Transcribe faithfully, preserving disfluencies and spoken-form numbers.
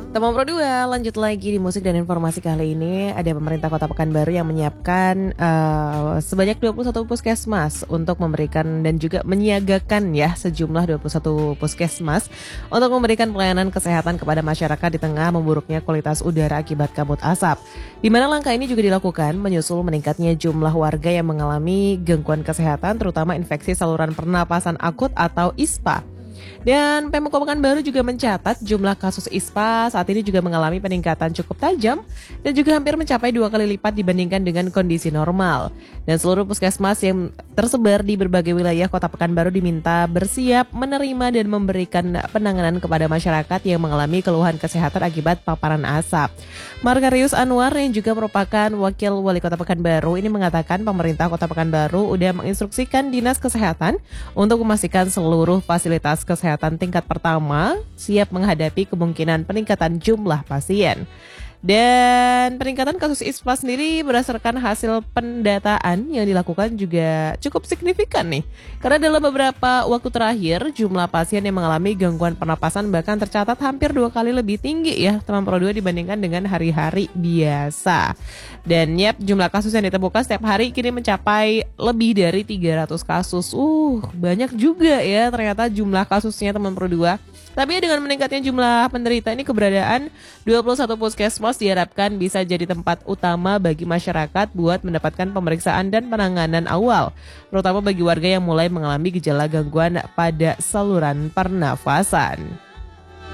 Teman Pro dua, lanjut lagi di musik dan informasi kali ini. Ada pemerintah Kota Pekanbaru yang menyiapkan uh, sebanyak dua puluh satu puskesmas untuk memberikan dan juga menyiagakan ya sejumlah dua puluh satu puskesmas untuk memberikan pelayanan kesehatan kepada masyarakat di tengah memburuknya kualitas udara akibat kabut asap. Di mana langkah ini juga dilakukan menyusul meningkatnya jumlah warga yang mengalami gangguan kesehatan terutama infeksi saluran pernapasan akut atau I S P A. Dan Pemkot Pekanbaru juga mencatat jumlah kasus I S P A saat ini juga mengalami peningkatan cukup tajam dan juga hampir mencapai dua kali lipat dibandingkan dengan kondisi normal. Dan seluruh puskesmas yang tersebar di berbagai wilayah Kota Pekanbaru diminta bersiap menerima dan memberikan penanganan kepada masyarakat yang mengalami keluhan kesehatan akibat paparan asap. Margarius Anwar yang juga merupakan Wakil Wali Kota Pekanbaru ini mengatakan pemerintah Kota Pekanbaru udah menginstruksikan Dinas Kesehatan untuk memastikan seluruh fasilitas kesehatan tingkat pertama siap menghadapi kemungkinan peningkatan jumlah pasien. Dan peningkatan kasus I S P A sendiri berdasarkan hasil pendataan yang dilakukan juga cukup signifikan nih. Karena dalam beberapa waktu terakhir jumlah pasien yang mengalami gangguan pernapasan bahkan tercatat hampir dua kali lebih tinggi ya teman Pro dua dibandingkan dengan hari-hari biasa. Dan yep, jumlah kasus yang ditemukan setiap hari kini mencapai lebih dari tiga ratus kasus. Uh, banyak juga ya ternyata jumlah kasusnya teman Pro dua. Tapi dengan meningkatnya jumlah penderita ini keberadaan dua puluh satu puskesmas diharapkan bisa jadi tempat utama bagi masyarakat buat mendapatkan pemeriksaan dan penanganan awal, terutama bagi warga yang mulai mengalami gejala gangguan pada saluran pernafasan.